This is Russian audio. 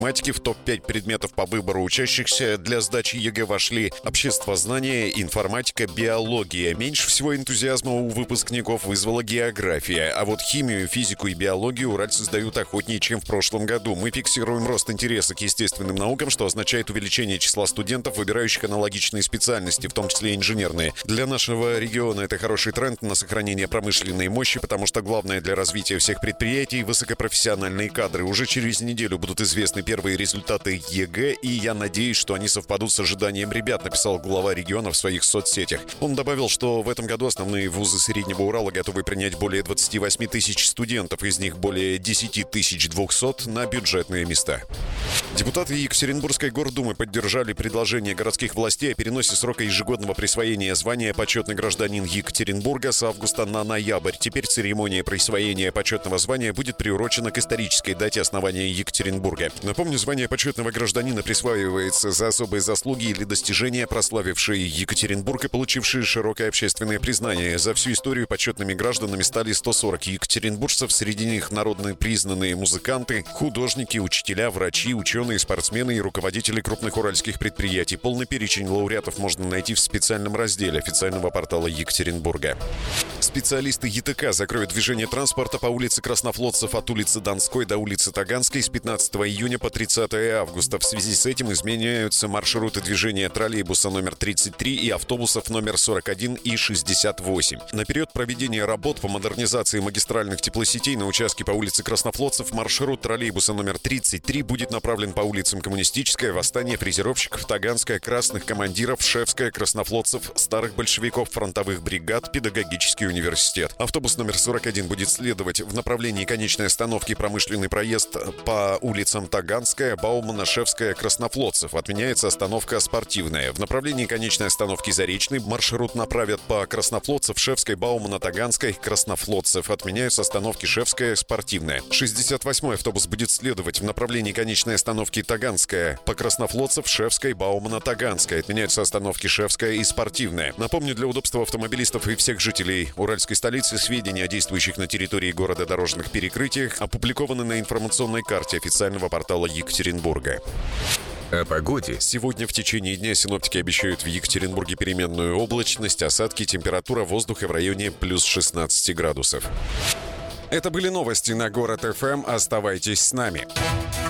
В топ-5 предметов по выбору учащихся для сдачи ЕГЭ вошли обществознание, информатика, биология. Меньше всего энтузиазма у выпускников вызвала география. А вот химию, физику и биологию уральцы сдают охотнее, чем в прошлом году. Мы фиксируем рост интереса к естественным наукам, что означает увеличение числа студентов, выбирающих аналогичные специальности, в том числе инженерные. Для нашего региона это хороший тренд на сохранение промышленной мощи, потому что главное для развития всех предприятий – высокопрофессиональные кадры. Уже через неделю будут известны первые результаты ЕГЭ, и я надеюсь, что они совпадут с ожиданием ребят, написал глава региона в своих соцсетях. Он добавил, что в этом году основные вузы Среднего Урала готовы принять более 28 тысяч студентов, из них более 10 200 на бюджетные места. Депутаты Екатеринбургской гордумы поддержали предложение городских властей о переносе срока ежегодного присвоения звания «Почетный гражданин Екатеринбурга» с августа на ноябрь. Теперь церемония присвоения почетного звания будет приурочена к исторической дате основания Екатеринбурга. Напомню, звание почетного гражданина присваивается за особые заслуги или достижения, прославившие Екатеринбург и получившие широкое общественное признание. За всю историю почетными гражданами стали 140 екатеринбуржцев, среди них народно признанные музыканты, художники, учителя, врачи, ученые, спортсмены и руководители крупных уральских предприятий. Полный перечень лауреатов можно найти в специальном разделе официального портала Екатеринбурга. Специалисты ЕТК закроют движение транспорта по улице Краснофлотцев от улицы Донской до улицы Таганской с 15 июня по 30 августа. В связи с этим изменяются маршруты движения троллейбуса номер 33 и автобусов номер 41 и 68. На период проведения работ по модернизации магистральных теплосетей на участке по улице Краснофлотцев маршрут троллейбуса номер 33 будет направлен по улицам Коммунистическая, Восстание, Фрезеровщиков, Таганская, Красных командиров, Шефская, Краснофлотцев, Старых большевиков, фронтовых бригад, Педагогический университет. Автобус номер 41 будет следовать в направлении конечной остановки Промышленный проезд по улицам Таганская, Баумана, Шефская, Краснофлотцев. Отменяется остановка Спортивная. В направлении конечной остановки Заречный маршрут направят по Краснофлотцев, Шефской, Баумана, Таганской, Краснофлотцев. Отменяются остановки Шефская, Спортивная. 68-й автобус будет следовать в направлении конечной остановки Таганская по Краснофлотцев, Шефской, Баумана, Таганской. Отменяются остановки Шефская и Спортивная. Напомню, для удобства автомобилистов и всех жителей уральской столицы сведения о действующих на территории города дорожных перекрытиях опубликованы на информационной карте официального портала Екатеринбурга. О погоде. Сегодня в течение дня синоптики обещают в Екатеринбурге переменную облачность, осадки, температура воздуха в районе плюс 16 градусов. Это были новости на Город ФМ. Оставайтесь с нами.